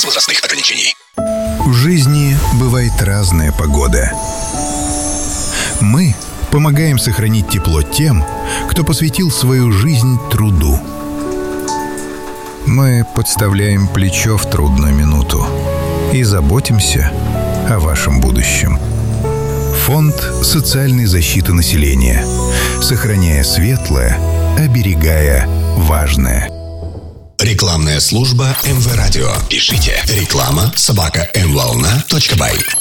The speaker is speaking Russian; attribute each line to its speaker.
Speaker 1: без возрастных ограничений.
Speaker 2: В жизни бывает разная погода. Мы помогаем сохранить тепло тем, кто посвятил свою жизнь труду. Мы подставляем плечо в трудную минуту и заботимся о вашем будущем. Фонд социальной защиты населения. Сохраняя светлое, оберегая важное.
Speaker 1: Рекламная служба МВ Радио. Пишите реклама@mvolna.by.